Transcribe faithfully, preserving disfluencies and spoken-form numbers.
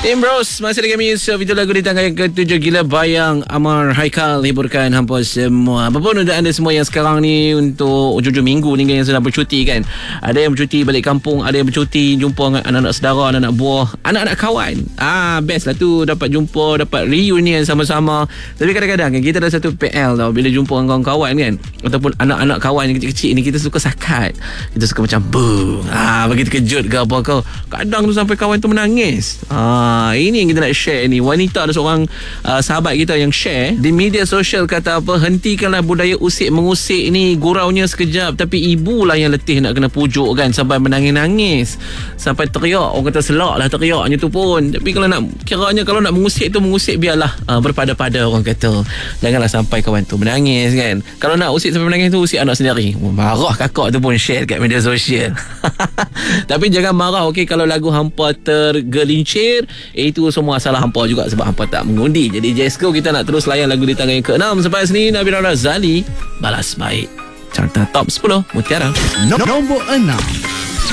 Tim Bros, masih lagi kami so, video lagu di tangga yang ketujuh, Gila Bayang Amar Haikal hiburkan hampa semua. Apapun untuk anda semua yang sekarang ni untuk hujung-hujung minggu ni kan, yang sedang bercuti kan. Ada yang bercuti balik kampung, ada yang bercuti jumpa dengan anak-anak saudara, anak-anak buah, anak-anak kawan. Ah, best lah tu, dapat jumpa, dapat reunion sama-sama. Tapi kadang-kadang kan kita ada satu P L tau, bila jumpa dengan kawan-kawan kan, ataupun anak-anak kawan yang kecil-kecil ni, kita suka sakat. Kita suka macam boom. Ah, bagi terkejut ke apa kau. Kadang tu sampai kawan tu menangis. Ah, ini yang kita nak share ni. Wanita ada seorang uh, sahabat kita yang share di media sosial, kata apa, hentikanlah budaya usik mengusik ni, guraunya sekejap tapi ibulah yang letih nak kena pujuk kan, sampai menangis-nangis, sampai teriak. Orang kata selak lah teriaknya tu pun. Tapi kalau nak, kiranya kalau nak mengusik tu mengusik biarlah uh, berpada-pada, orang kata. Janganlah sampai kawan tu menangis kan. Kalau nak usik sampai menangis tu, usik anak sendiri. Marah kakak tu pun share kat media sosial. Tapi jangan marah, okey, kalau lagu hampa tergelincir, eh, itu semua salah hampa juga sebab hampa tak mengundi. Jadi Jesco, kita nak terus layan lagu di tangan yang keenam. Sampai sini Nabila Razali, Balas Baik, carta top sepuluh Mutiara. Nombor enam.